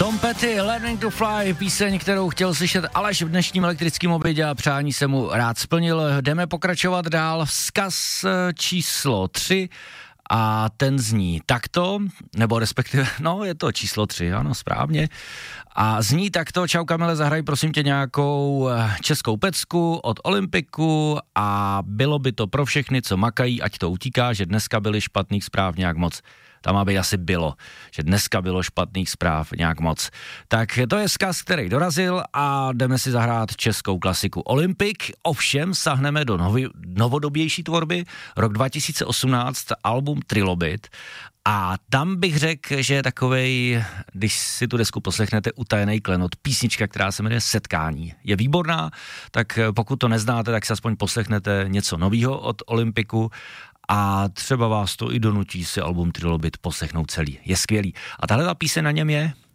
Tom Petty, Learning to Fly, píseň, kterou chtěl slyšet Aleš v dnešním elektrickém obědě a přání se mu rád splnil. Jdeme pokračovat dál. Vzkaz číslo 3 a ten zní takto, nebo respektive, no je to číslo 3, ano, správně. A zní takto: čau Kamile, zahraj prosím tě nějakou českou pecku od Olympiku a bylo by to pro všechny, co makají, ať to utíká, že dneska byly špatných zpráv nějak moc. Tam aby asi bylo, že dneska bylo špatných zpráv nějak moc. Tak to je vzkaz, který dorazil a jdeme si zahrát českou klasiku Olympic. Ovšem sahneme do novodobější tvorby, rok 2018, album Trilobit. A tam bych řekl, že je takovej, když si tu desku poslechnete, utajený klenot, písnička, která se jmenuje Setkání. Je výborná, tak pokud to neznáte, tak si aspoň poslechnete něco novýho od Olympiku a třeba vás to i donutí si album Trilobit poslechnout celý. Je skvělý. A tahle ta píseň na něm je